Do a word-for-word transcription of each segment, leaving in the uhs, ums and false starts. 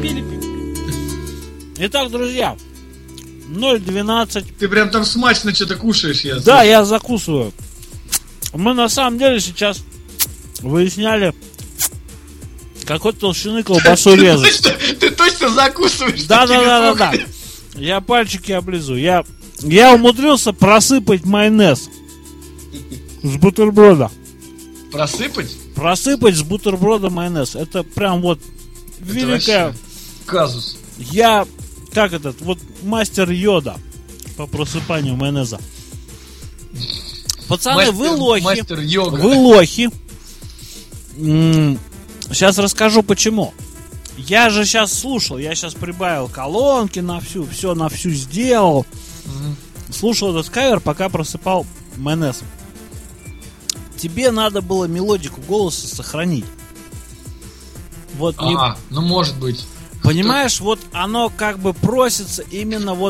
Итак, друзья, ноль двенадцать. Ты прям там смачно что-то кушаешь, я. Да, я закусываю. Мы на самом деле сейчас выясняли, какой толщины колбасу резать. Ты точно закусываешь? Да, да, да, да, да. Я пальчики облизываю. Я, я умудрился просыпать майонез с бутерброда. Просыпать? Просыпать с бутерброда майонез. Это прям вот Это великая... казус. Я, как этот, вот мастер Йода по просыпанию майонеза. Пацаны, Мастер, вы лохи. Мастер йога. Вы лохи. М-м, сейчас расскажу почему. Я же сейчас слушал, я сейчас прибавил колонки на всю, все на всю сделал. Угу. Слушал этот кавер, пока просыпал майонез. Тебе надо было мелодику голоса сохранить. Вот ага, не... ну может быть. Понимаешь, Кто... вот оно как бы просится именно вот...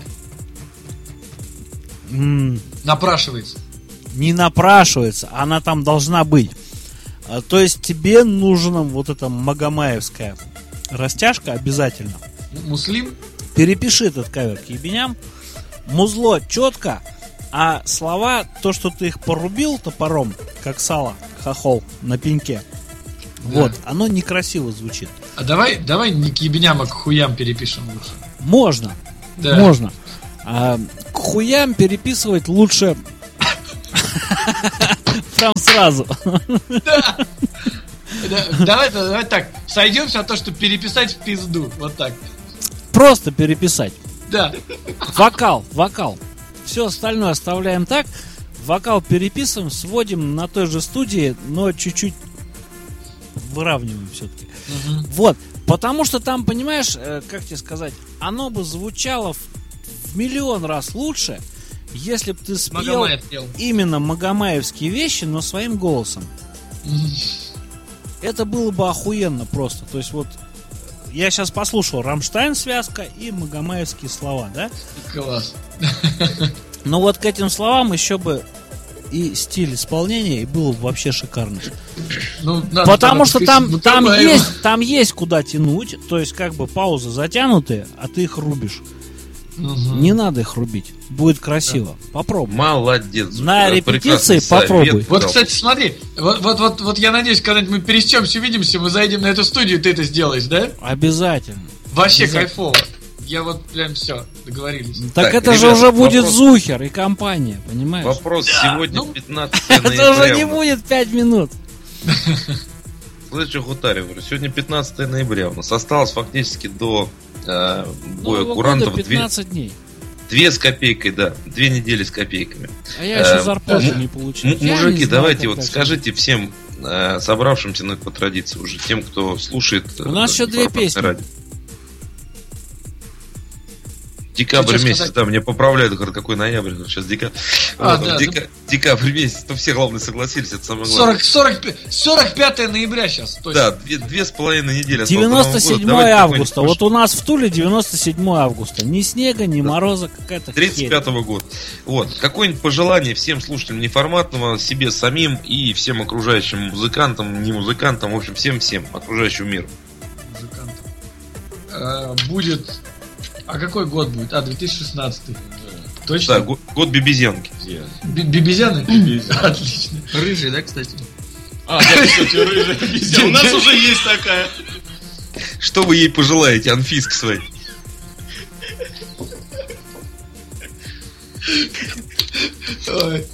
М- Напрашивается. Не напрашивается, она там должна быть. А, то есть тебе нужна вот эта магомаевская растяжка обязательно. Муслим? Перепиши этот кавер к ебеням. Музло четко, а слова, то, что ты их порубил топором, как сало, хохол на пеньке, да. Вот, оно некрасиво звучит. А давай, давай не к ебеням, а к хуям перепишем лучше. Можно, да. можно. А, к хуям переписывать лучше прям сразу. Да. Давай, давай так, сойдемся на то, что переписать в пизду. Вот так. Просто переписать. Да. Вокал, вокал. Все остальное оставляем так. Вокал переписываем, сводим на той же студии, но чуть-чуть выравниваем все-таки. Угу. Вот. Потому что там, понимаешь, как тебе сказать, оно бы звучало в, в миллион раз лучше, если бы ты спел Магомаев именно магомаевские вещи, но своим голосом. Mm. Это было бы охуенно просто. То есть вот я сейчас послушал Рамштайн связка и магомаевские слова, да? Класс. Но вот к этим словам еще бы и стиль исполнения и был вообще шикарный. Ну, надо, потому надо, что там, там, есть, там есть куда тянуть. То есть как бы паузы затянутые, а ты их рубишь. Угу. Не надо их рубить. Будет красиво. Да. Попробуй. Молодец. На репетиции попробуй. Вот, кстати, смотри. Вот, вот, вот, вот я надеюсь, когда-нибудь мы пересечемся, увидимся, мы зайдем на эту студию, ты это сделаешь, да? Обязательно. Вообще Обязательно. Кайфово. Я вот прям все, договорились. Так, так это ребята, же уже будет вопрос... Зухер и компания, понимаешь? Вопрос да. Сегодня ну, пятнадцатое ноября. Это уже не будет пять минут. Слышь, что Хутарев, говорю, сегодня пятнадцатое ноября. У нас осталось фактически до э, боя курантов пятнадцать дней. Две с копейкой, да. Две недели с копейками. А я еще зарплату э, не получил. М- мужики, давайте вот скажите всем э, собравшимся, ну, по традиции уже, тем, кто слушает. У нас еще две песни. Радио. Декабрь месяц, сказать? Да, мне поправляют, говорят, какой ноябрь, сейчас декабрь. А, вот, да, дека... да. Декабрь месяц, то все, главное, согласились, это самое главное. сорок, сорок, сорок пятое ноября сейчас, точно. Да, две, две с половиной недели. девяносто седьмое августа, вот у нас в Туле девяносто седьмое августа. Ни снега, ни да. мороза, какая-то тридцать пятого года. Вот, какое-нибудь пожелание всем слушателям неформатного, себе самим и всем окружающим музыкантам, не музыкантам, в общем, всем-всем, окружающему миру. Музыкантам. А, будет... А какой год будет? А, две тысячи шестнадцатый. Точно? Да, год, год бибизянки. Бибизяны? Отлично. Рыжий, да, кстати? А, да, кстати, рыжая бибизяна. У нас уже есть такая. Что вы ей пожелаете, Анфиске своей? Ой.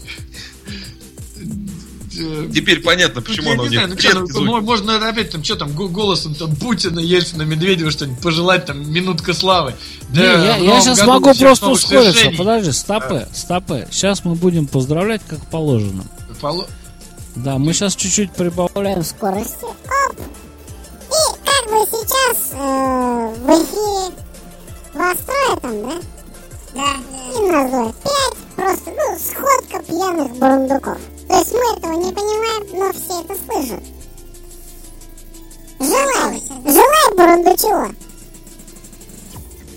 Теперь понятно, почему оно не знаю, ну, что, ну, можно опять там, что там, голосом там Путина, Ельцина, Медведева что-нибудь пожелать, там, минутка славы. Не, да, я, я сейчас могу просто ускориться. Подожди, стопы, а. стопы. Сейчас мы будем поздравлять, как положено. Поло... Да, мы сейчас чуть-чуть прибавляем скорости. Оп. И как бы сейчас э, в эфире вас трое там, да? Да. И нас двое. Пять просто, ну, сходка пьяных бурундуков. То есть мы этого не понимаем, но все это слышат. Желай, желай, бурундучего.